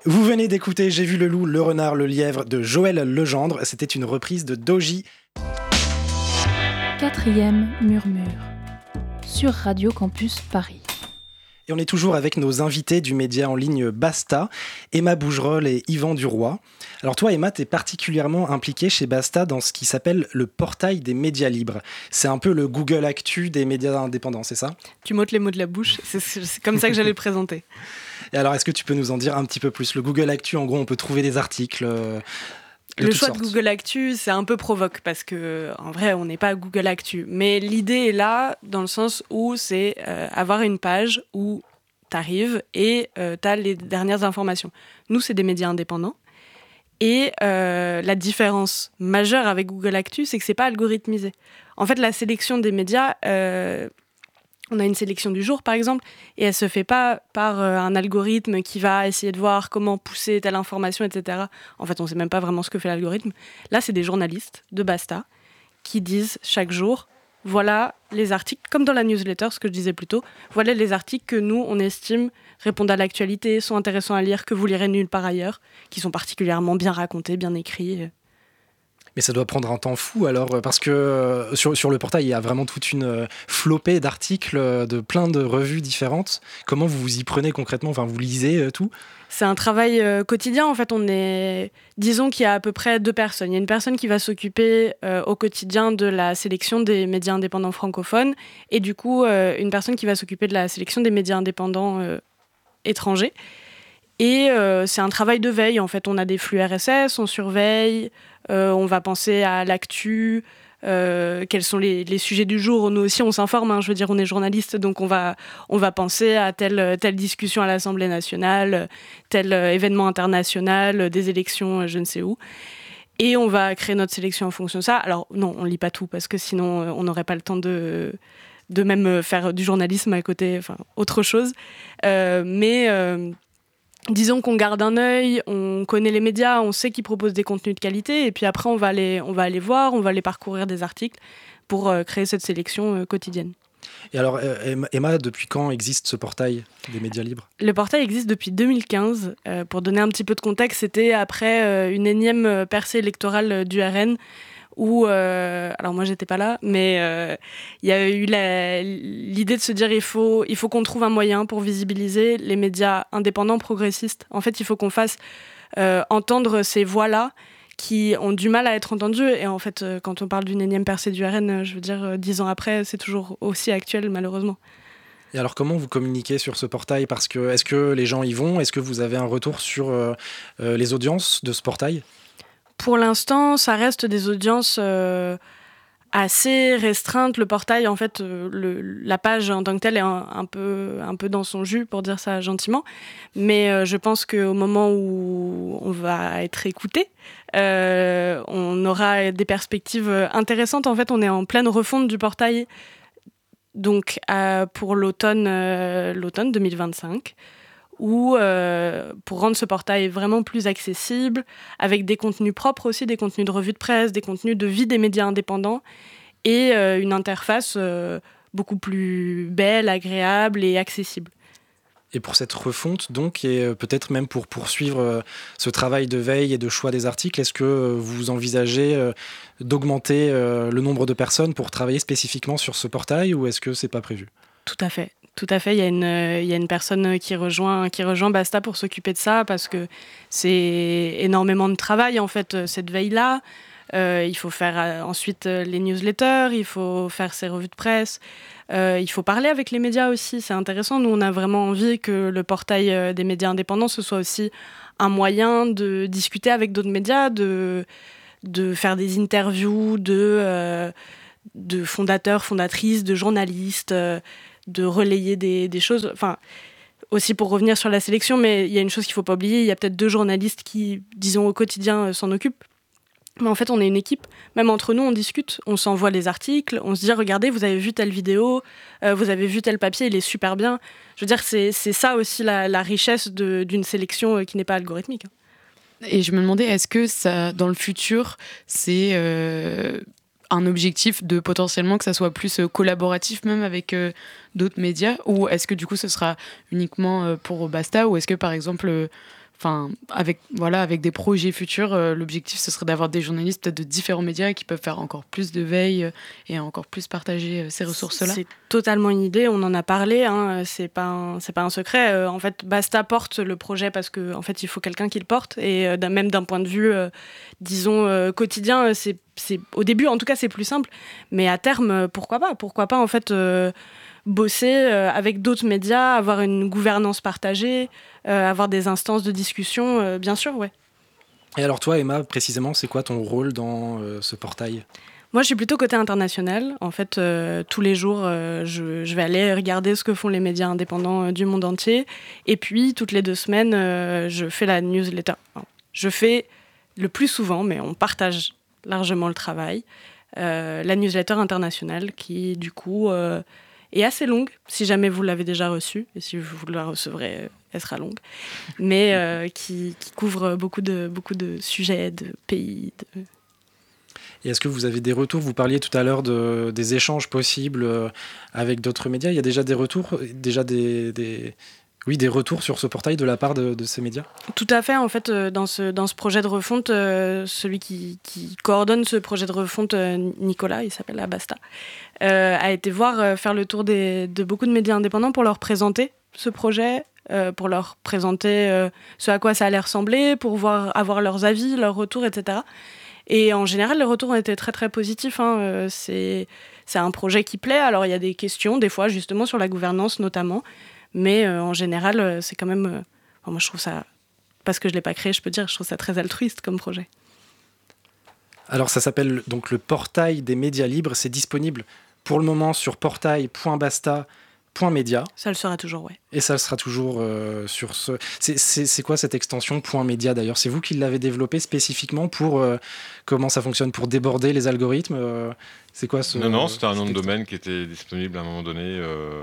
Vous venez d'écouter J'ai vu le loup, le renard, le lièvre de Joël Legendre. C'était une reprise de Doji. 4e murmure sur Radio Campus Paris. Et on est toujours avec nos invités du média en ligne Basta, Emma Bougerolles et Yvan Duroy. Alors toi, Emma, tu es particulièrement impliquée chez Basta dans ce qui s'appelle le portail des médias libres. C'est un peu le Google Actu des médias indépendants, c'est ça ? Tu m'ôtes les mots de la bouche, c'est comme ça que j'allais le présenter. Et alors, est-ce que tu peux nous en dire un petit peu plus ? Le Google Actu, en gros, on peut trouver des articles... Le choix de Google Actu, c'est un peu provoque parce que en vrai, on n'est pas à Google Actu. Mais l'idée est là dans le sens où c'est avoir une page où t'arrives et t'as les dernières informations. Nous, c'est des médias indépendants. Et la différence majeure avec Google Actu, c'est que c'est pas algorithmisé. En fait, la sélection des médias... on a une sélection du jour, par exemple, et elle se fait pas par un algorithme qui va essayer de voir comment pousser telle information, etc. En fait, on sait même pas vraiment ce que fait l'algorithme. Là, c'est des journalistes de Basta qui disent chaque jour, voilà les articles, comme dans la newsletter, ce que je disais plus tôt, voilà les articles que nous, on estime répondent à l'actualité, sont intéressants à lire, que vous lirez nulle part ailleurs, qui sont particulièrement bien racontés, bien écrits. Mais ça doit prendre un temps fou alors, parce que sur le portail, il y a vraiment toute une flopée d'articles de plein de revues différentes. Comment vous vous y prenez concrètement ? Enfin, vous lisez tout ? C'est un travail quotidien. En fait, disons qu'il y a à peu près 2 personnes. Il y a une personne qui va s'occuper au quotidien de la sélection des médias indépendants francophones et du coup, une personne qui va s'occuper de la sélection des médias indépendants étrangers. Et c'est un travail de veille. En fait, on a des flux RSS, on surveille, on va penser à l'actu, quels sont les sujets du jour. Nous aussi, on s'informe. Hein, je veux dire, on est journaliste, donc on va penser à telle discussion à l'Assemblée nationale, tel événement international, des élections, je ne sais où. Et on va créer notre sélection en fonction de ça. Alors non, on lit pas tout parce que sinon, on n'aurait pas le temps de même faire du journalisme à côté, enfin autre chose. Disons qu'on garde un œil, on connaît les médias, on sait qu'ils proposent des contenus de qualité, et puis après on va aller voir, on va aller parcourir des articles pour créer cette sélection quotidienne. Et alors, Emma, depuis quand existe ce portail des médias libres ? Le portail existe depuis 2015. Pour donner un petit peu de contexte, c'était après une énième percée électorale du RN, où, alors moi j'étais pas là, mais il y a eu l'idée de se dire il faut qu'on trouve un moyen pour visibiliser les médias indépendants progressistes. En fait, il faut qu'on fasse entendre ces voix-là qui ont du mal à être entendues. Et en fait, quand on parle d'une énième percée du RN, je veux dire, 10 ans après, c'est toujours aussi actuel, malheureusement. Et alors, comment vous communiquez sur ce portail ? Parce que, est-ce que les gens y vont ? Est-ce que vous avez un retour sur les audiences de ce portail ? Pour l'instant, ça reste des audiences assez restreintes. Le portail, en fait, la page en tant que telle est un peu dans son jus, pour dire ça gentiment. Mais je pense qu'au moment où on va être écouté, on aura des perspectives intéressantes. En fait, on est en pleine refonte du portail, donc pour l'automne 2025. Ou pour rendre ce portail vraiment plus accessible, avec des contenus propres aussi, des contenus de revue de presse, des contenus de vie des médias indépendants, et une interface beaucoup plus belle, agréable et accessible. Et pour cette refonte, donc, et peut-être même pour poursuivre ce travail de veille et de choix des articles, est-ce que vous envisagez d'augmenter le nombre de personnes pour travailler spécifiquement sur ce portail, ou est-ce que c'est pas prévu ? Tout à fait. Il y a une personne qui rejoint Basta pour s'occuper de ça, parce que c'est énormément de travail, en fait, cette veille-là. Il faut faire ensuite les newsletters, il faut faire ses revues de presse, il faut parler avec les médias aussi, c'est intéressant. Nous, on a vraiment envie que le portail des médias indépendants, ce soit aussi un moyen de discuter avec d'autres médias, de faire des interviews de fondateurs, fondatrices, de journalistes, de relayer des choses. Enfin, aussi pour revenir sur la sélection, mais il y a une chose qu'il ne faut pas oublier, il y a peut-être 2 journalistes qui, disons, au quotidien s'en occupent. Mais en fait, on est une équipe. Même entre nous, on discute, on s'envoie les articles, on se dit « Regardez, vous avez vu telle vidéo, vous avez vu tel papier, il est super bien. » Je veux dire, c'est ça aussi la richesse d'une sélection qui n'est pas algorithmique. Et je me demandais, est-ce que ça, dans le futur, c'est un objectif de potentiellement que ça soit plus collaboratif même avec d'autres médias, ou est-ce que du coup ce sera uniquement pour Basta, ou est-ce que par exemple avec des projets futurs, l'objectif ce serait d'avoir des journalistes peut-être de différents médias qui peuvent faire encore plus de veille et encore plus partager ces ressources-là. C'est totalement une idée, on en a parlé, hein, c'est pas un secret. En fait, Basta porte le projet parce que en fait, il faut quelqu'un qui le porte et même d'un point de vue, disons, quotidien, c'est au début en tout cas c'est plus simple, mais à terme, pourquoi pas en fait bosser avec d'autres médias, avoir une gouvernance partagée, avoir des instances de discussion, bien sûr, ouais. Et alors toi, Emma, précisément, c'est quoi ton rôle dans ce portail ? Moi, je suis plutôt côté international. En fait, tous les jours, je vais aller regarder ce que font les médias indépendants du monde entier. Et puis, toutes les 2 semaines, je fais la newsletter. Enfin, je fais le plus souvent, mais on partage largement le travail, la newsletter internationale qui, du coup... est assez longue, si jamais vous l'avez déjà reçue, et si vous la recevrez, elle sera longue, mais qui couvre beaucoup de sujets, de pays. Et est-ce que vous avez des retours ? Vous parliez tout à l'heure des échanges possibles avec d'autres médias. Il y a déjà des retours, des retours sur ce portail de la part de ces médias ? Tout à fait. En fait, dans ce projet de refonte, celui qui coordonne ce projet de refonte, Nicolas, il s'appelle à Basta, a été faire le tour de beaucoup de médias indépendants pour leur présenter ce projet, pour leur présenter ce à quoi ça allait ressembler, pour avoir leurs avis, leurs retours, etc. Et en général, les retours ont été très très positifs. Hein. C'est un projet qui plaît. Alors il y a des questions, des fois justement sur la gouvernance notamment. Mais en général, c'est quand même... moi, je trouve ça... Parce que je ne l'ai pas créé, je peux dire, je trouve ça très altruiste comme projet. Alors, ça s'appelle donc le portail des médias libres. C'est disponible pour le moment sur portail.basta.media. Ça le sera toujours, ouais. Et ça le sera toujours sur ce... C'est quoi cette extension .media d'ailleurs ? C'est vous qui l'avez développé spécifiquement pour... comment ça fonctionne ? Pour déborder les algorithmes c'est quoi ce... Non, c'était un nom de domaine qui était disponible à un moment donné...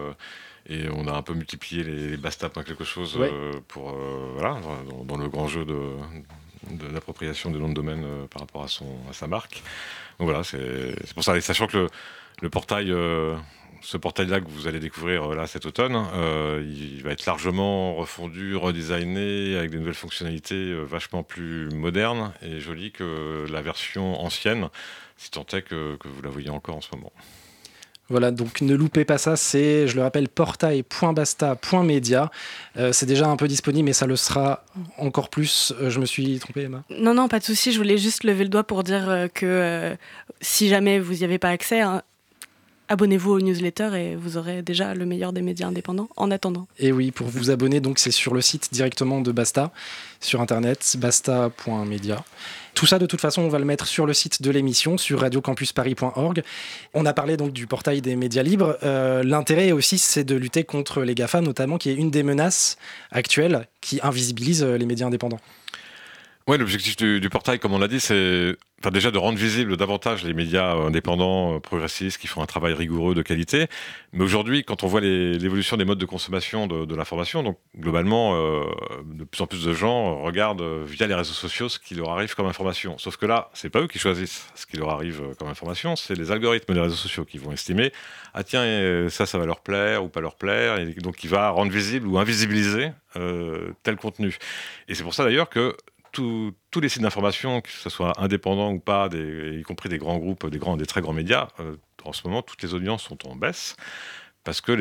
Et on a un peu multiplié les basta quelque chose pour dans le grand jeu de l'appropriation des noms de domaine par rapport à sa marque. Donc voilà, c'est pour ça. Et sachant que le portail, ce portail-là que vous allez découvrir là cet automne, il va être largement refondu, redesigné avec des nouvelles fonctionnalités vachement plus modernes et jolies que la version ancienne, si tant est que vous la voyez encore en ce moment. Voilà, donc ne loupez pas ça, c'est, je le rappelle, portail.basta.media. C'est déjà un peu disponible, mais ça le sera encore plus. Je me suis trompé, Emma ? Non, pas de souci. Je voulais juste lever le doigt pour dire que si jamais vous n'y avez pas accès, abonnez-vous aux newsletters et vous aurez déjà le meilleur des médias indépendants en attendant. Et oui, pour vous abonner, donc c'est sur le site directement de Basta, sur internet, basta.media. Tout ça, de toute façon, on va le mettre sur le site de l'émission, sur radiocampusparis.org. On a parlé donc du portail des médias libres. L'intérêt aussi, c'est de lutter contre les GAFA, notamment, qui est une des menaces actuelles qui invisibilise les médias indépendants. Oui, l'objectif du portail, comme on l'a dit, c'est déjà de rendre visibles davantage les médias indépendants, progressistes, qui font un travail rigoureux de qualité. Mais aujourd'hui, quand on voit l'évolution des modes de consommation de l'information, donc globalement, de plus en plus de gens regardent via les réseaux sociaux ce qui leur arrive comme information. Sauf que là, c'est pas eux qui choisissent ce qui leur arrive comme information, c'est les algorithmes des réseaux sociaux qui vont estimer « Ah tiens, ça va leur plaire ou pas leur plaire », et donc il va rendre visible ou invisibiliser tel contenu. Et c'est pour ça d'ailleurs que tous les sites d'information, que ce soit indépendants ou pas, y compris des grands groupes, des très grands médias, en ce moment, toutes les audiences sont en baisse parce que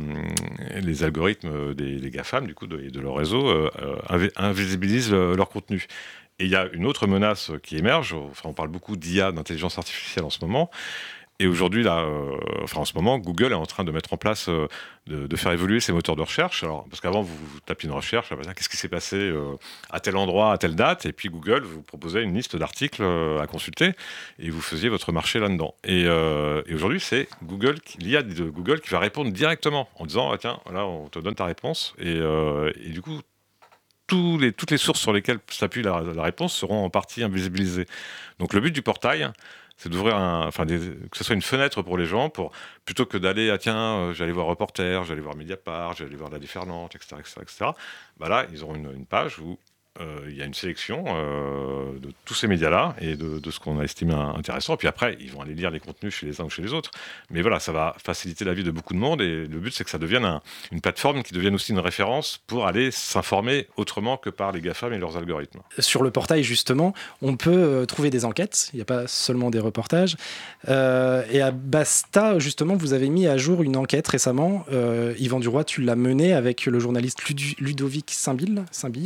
les algorithmes des GAFAM, du coup, de leur réseau, invisibilisent leur contenu. Et il y a une autre menace qui émerge. On parle beaucoup d'IA, d'intelligence artificielle en ce moment. Et aujourd'hui, en ce moment, Google est en train de mettre en place, de faire évoluer ses moteurs de recherche. Alors, parce qu'avant, vous tapiez une recherche, qu'est-ce qui s'est passé à tel endroit, à telle date, et puis Google vous proposait une liste d'articles à consulter, et vous faisiez votre marché là-dedans. Et aujourd'hui, c'est l'IA de Google qui va répondre directement en disant, tiens, là, on te donne ta réponse, et du coup, toutes les sources sur lesquelles s'appuie la réponse seront en partie invisibilisées. Donc le but du portail, c'est d'ouvrir que ce soit une fenêtre pour les gens, plutôt que d'aller, j'allais voir Reporter, j'allais voir Mediapart, j'allais voir La Déferlante, etc. Bah là, ils auront une page où il y a une sélection de tous ces médias-là et de ce qu'on a estimé intéressant. Et puis après, ils vont aller lire les contenus chez les uns ou chez les autres. Mais voilà, ça va faciliter la vie de beaucoup de monde. Et le but, c'est que ça devienne une plateforme qui devienne aussi une référence pour aller s'informer autrement que par les GAFAM et leurs algorithmes. Sur le portail, justement, on peut trouver des enquêtes. Il n'y a pas seulement des reportages. Et à Basta, justement, vous avez mis à jour une enquête récemment. Yvan Duroy, tu l'as menée avec le journaliste Ludovic Saint-Bille,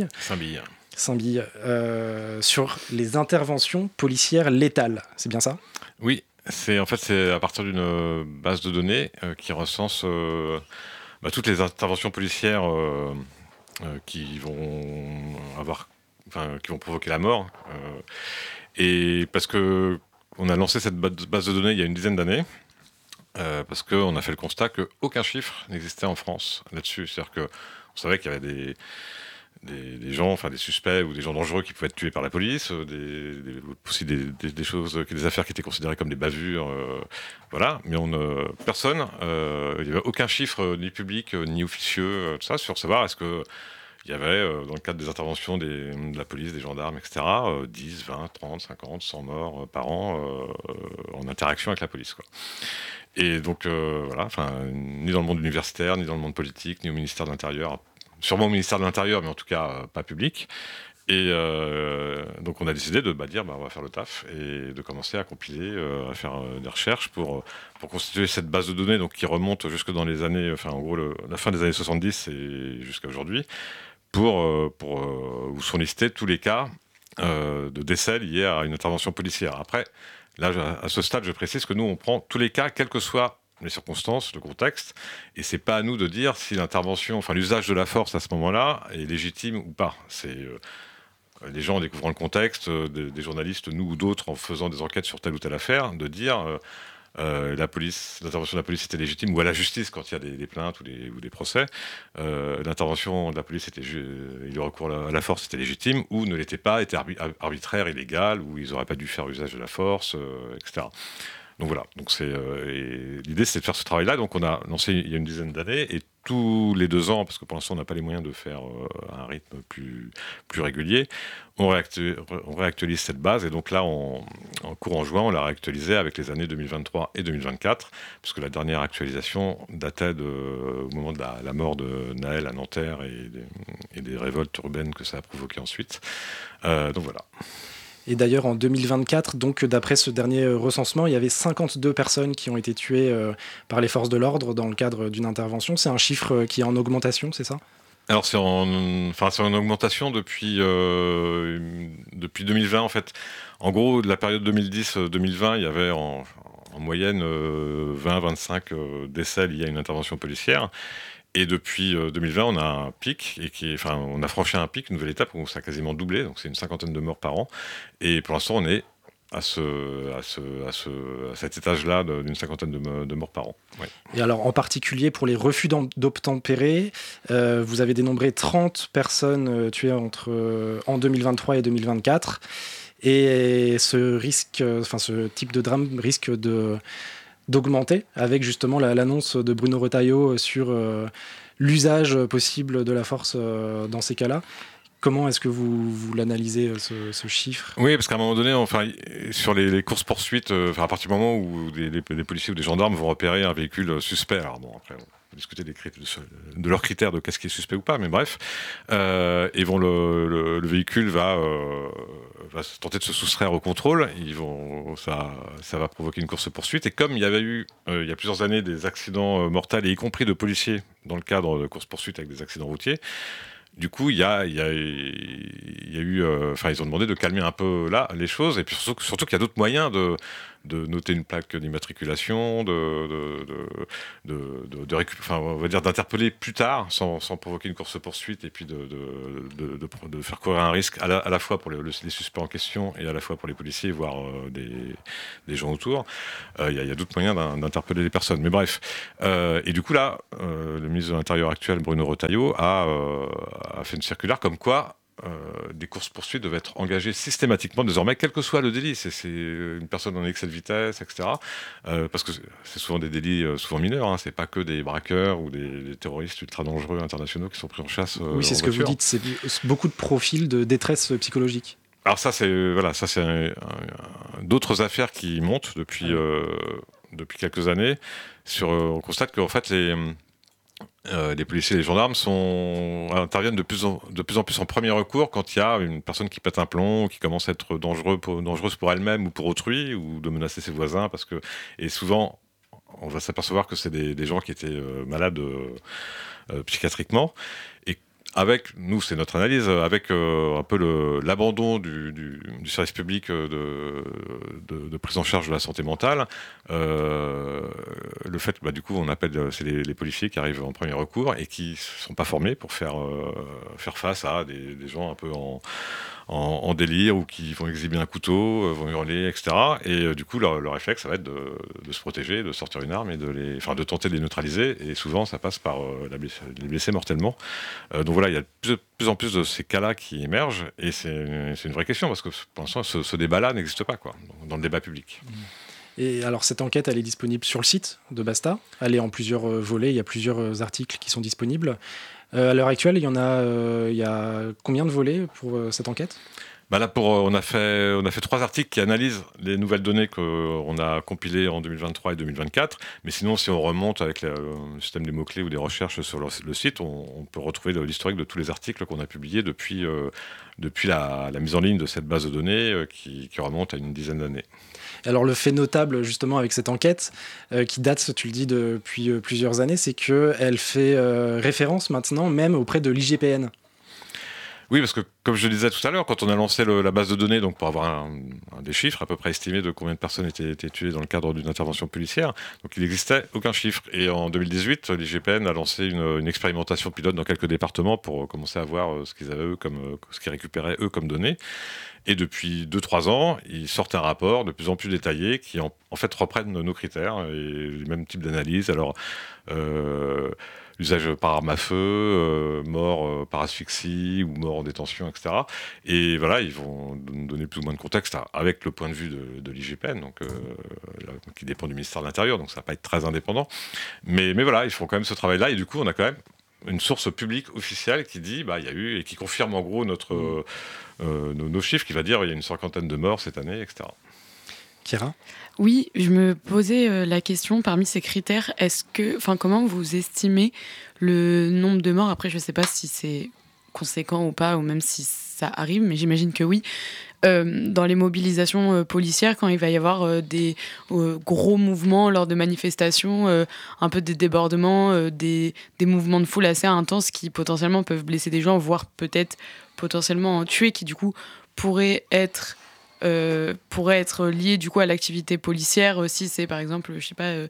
sur les interventions policières létales. C'est bien ça ? Oui, c'est à partir d'une base de données qui recense toutes les interventions policières qui vont provoquer la mort. Et parce que on a lancé cette base de données il y a une dizaine d'années, parce qu'on a fait le constat qu'aucun chiffre n'existait en France là-dessus. C'est-à-dire qu'on savait qu'il y avait des gens, des suspects ou des gens dangereux qui pouvaient être tués par la police, aussi des choses, des affaires qui étaient considérées comme des bavures, voilà. Mais personne, il n'y avait aucun chiffre ni public ni officieux, tout ça, sur savoir est-ce que il y avait, dans le cadre des interventions de la police, des gendarmes, etc., 10, 20, 30, 50, 100 morts par an en interaction avec la police, quoi. Et donc, voilà, ni dans le monde universitaire, ni dans le monde politique, ni au ministère de l'Intérieur, sûrement au ministère de l'Intérieur, mais en tout cas pas public. Et donc on a décidé de dire on va faire le taf et de commencer à compiler, à faire des recherches pour constituer cette base de données donc, qui remonte jusque dans les années, en gros la fin des années 70 et jusqu'à aujourd'hui, où sont listés tous les cas de décès liés à une intervention policière. Après, là, à ce stade, je précise que nous, on prend tous les cas, quelles que soient les circonstances, le contexte, et c'est pas à nous de dire si l'intervention, l'usage de la force à ce moment-là est légitime ou pas. C'est les gens en découvrant le contexte, des journalistes, nous ou d'autres, en faisant des enquêtes sur telle ou telle affaire, de dire l'intervention de la police était légitime, ou à la justice quand il y a des plaintes ou des procès, l'intervention de la police et le recours à la force était légitime, ou ne l'était pas, était arbitraire, illégal, ou ils n'auraient pas dû faire usage de la force, etc. Donc voilà, l'idée c'est de faire ce travail-là. Donc on a lancé il y a une dizaine d'années et tous les 2 ans, parce que pour l'instant on n'a pas les moyens de faire un rythme plus régulier, on réactualise cette base. Et donc là, en juin, on l'a réactualisée avec les années 2023 et 2024, puisque la dernière actualisation datait au moment de la mort de Naël à Nanterre et des révoltes urbaines que ça a provoqué ensuite. Donc voilà. Et d'ailleurs, en 2024, donc d'après ce dernier recensement, il y avait 52 personnes qui ont été tuées par les forces de l'ordre dans le cadre d'une intervention. C'est un chiffre qui est en augmentation, c'est ça ? Alors c'est en augmentation depuis 2020 en fait. En gros, de la période 2010-2020, il y avait en moyenne 20-25 décès liés à une intervention policière. Et depuis 2020, on a un pic, on a franchi un pic, une nouvelle étape où ça a quasiment doublé, donc c'est une 50aine de morts par an. Et pour l'instant, on est à cet étage-là d'une 50aine de morts par an. Ouais. Et alors, en particulier pour les refus d'obtempérer, vous avez dénombré 30 personnes tuées en 2023 et 2024. Et ce type de drame risque d'augmenter avec justement l'annonce de Bruno Retailleau sur l'usage possible de la force dans ces cas-là. Comment est-ce que vous l'analysez, ce chiffre ? Oui, parce qu'à un moment donné, sur les courses-poursuites, à partir du moment où des policiers ou des gendarmes vont repérer un véhicule suspect, alors bon, après, on peut discuter de leurs critères de qu'est-ce qui est suspect ou pas, mais bref, le véhicule va tenter de se soustraire au contrôle, ça va provoquer une course-poursuite, et comme il y avait eu, il y a plusieurs années, des accidents mortels, et y compris de policiers, dans le cadre de course-poursuite avec des accidents routiers, du coup, il y a eu, ils ont demandé de calmer un peu là les choses, et puis surtout qu'il y a d'autres moyens de noter une plaque d'immatriculation, on va dire d'interpeller plus tard sans provoquer une course-poursuite, et puis de faire courir un risque à la fois pour les suspects en question et à la fois pour les policiers, voire des gens autour. Il y a d'autres moyens d'interpeller les personnes. Mais bref. Et du coup, là, le ministre de l'Intérieur actuel, Bruno Retailleau, a fait une circulaire comme quoi des courses-poursuites devaient être engagées systématiquement désormais, quel que soit le délit. C'est une personne en excès de vitesse, etc. Parce que c'est souvent des délits souvent mineurs, hein. C'est pas que des braqueurs ou des terroristes ultra dangereux internationaux qui sont pris en chasse. Oui, c'est ce que vous dites, c'est beaucoup de profils de détresse psychologique. Alors ça, c'est d'autres affaires qui montent depuis quelques années. On constate qu'en fait, les policiers et les gendarmes interviennent de plus en plus en premier recours quand il y a une personne qui pète un plomb, qui commence à être dangereuse pour elle-même ou pour autrui, ou de menacer ses voisins. Et souvent, on va s'apercevoir que c'est des gens qui étaient malades psychiatriquement. Et avec, nous, c'est notre analyse, avec un peu l'abandon du service public de prise en charge de la santé mentale, le fait que du coup c'est les policiers qui arrivent en premier recours et qui ne sont pas formés pour faire face à des gens un peu en délire ou qui vont exhiber un couteau, vont hurler, etc. Et du coup, leur réflexe, ça va être de se protéger, de sortir une arme et de tenter de les neutraliser. Et souvent, ça passe par les blesser mortellement. Donc voilà, il y a de plus en plus de ces cas-là qui émergent. Et c'est une vraie question parce que pour l'instant, ce débat-là n'existe pas dans le débat public. Et alors, cette enquête, elle est disponible sur le site de Basta. Elle est en plusieurs volets. Il y a plusieurs articles qui sont disponibles. À l'heure actuelle, il y a combien de volets pour cette enquête ? Là, on a fait 3 articles qui analysent les nouvelles données qu'on a compilées en 2023 et 2024. Mais sinon, si on remonte avec le système des mots-clés ou des recherches sur le site, on peut retrouver l'historique de tous les articles qu'on a publiés depuis la mise en ligne de cette base de données qui remonte à une dizaine d'années. Alors le fait notable justement avec cette enquête qui date, tu le dis, depuis plusieurs années, c'est qu'elle fait référence maintenant même auprès de l'IGPN. Oui, parce que comme je le disais tout à l'heure, quand on a lancé la base de données, donc pour avoir des chiffres à peu près estimés de combien de personnes étaient tuées dans le cadre d'une intervention policière, donc il n'existait aucun chiffre. Et en 2018, l'IGPN a lancé une expérimentation pilote dans quelques départements pour commencer à voir ce qu'ils récupéraient eux comme données. Et depuis 2-3 ans, ils sortent un rapport de plus en plus détaillé qui en fait reprennent nos critères et les mêmes types d'analyses. Alors, usage par arme à feu, mort par asphyxie ou mort en détention, etc. Et voilà, ils vont donner plus ou moins de contexte avec le point de vue de l'IGPN, donc, qui dépend du ministère de l'Intérieur, donc ça va pas être très indépendant. Mais voilà, ils font quand même ce travail-là, et du coup, on a quand même une source publique officielle qui dit, il y a eu, et qui confirme en gros nos chiffres, qui va dire il y a une 50aine de morts cette année, etc. Kira ? Oui, je me posais la question, parmi ces critères, comment vous estimez le nombre de morts ? Après, je ne sais pas si c'est conséquent ou pas, ou même si ça arrive, mais j'imagine que oui. Dans les mobilisations policières, quand il va y avoir des gros mouvements lors de manifestations, un peu des débordements, des mouvements de foule assez intenses qui potentiellement peuvent blesser des gens, voire peut-être potentiellement en tuer, qui du coup pourraient être lié du coup à l'activité policière, si c'est par exemple, je sais pas,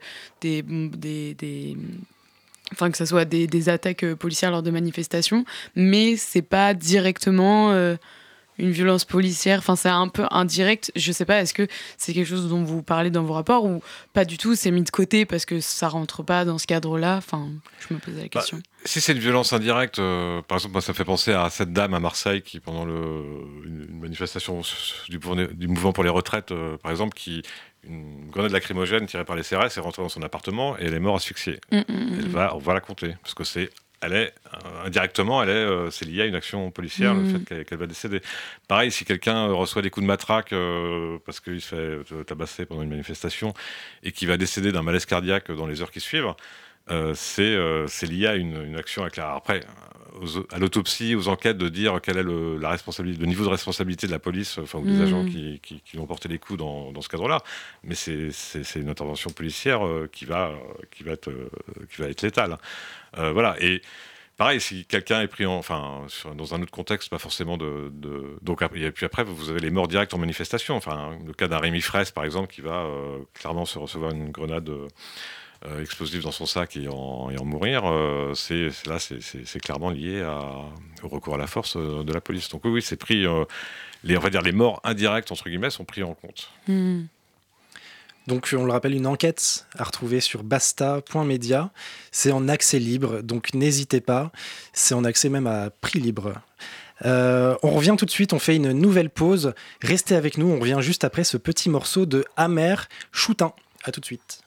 que ce soit des attaques policières lors de manifestations, mais c'est pas directement une violence policière, c'est un peu indirect. Je sais pas, est-ce que c'est quelque chose dont vous parlez dans vos rapports ou pas du tout, c'est mis de côté parce que ça rentre pas dans ce cadre-là ? Je me posais la question. Si c'est une violence indirecte, par exemple, moi ça me fait penser à cette dame à Marseille qui, pendant une manifestation du mouvement pour les retraites, par exemple, une grenade lacrymogène tirée par les CRS est rentrée dans son appartement et elle est morte asphyxiée. On va la compter, parce que indirectement, c'est lié à une action policière, le fait qu'elle va décéder. Pareil, si quelqu'un reçoit des coups de matraque parce qu'il se fait tabasser pendant une manifestation et qui va décéder d'un malaise cardiaque dans les heures qui suivent, c'est lié à une action avec après, à l'autopsie, aux enquêtes, de dire quel est le niveau de responsabilité de la police, ou des agents qui vont porter les coups dans ce cadre-là. Mais c'est une intervention policière qui va être létale. Voilà. Et pareil, si quelqu'un est pris dans un autre contexte, pas forcément donc, et puis après, vous avez les morts directes en manifestation. Le cas d'un Rémi Fraisse, par exemple, qui va clairement se recevoir une grenade explosif dans son sac et en mourir, c'est clairement lié au recours à la force de la police. Donc oui, c'est pris, les morts indirectes, entre guillemets, sont pris en compte. Donc on le rappelle, une enquête à retrouver sur basta.media. C'est en accès libre, donc n'hésitez pas. C'est en accès même à prix libre. On revient tout de suite, on fait une nouvelle pause. Restez avec nous, on revient juste après ce petit morceau de Amer Choutin. À tout de suite.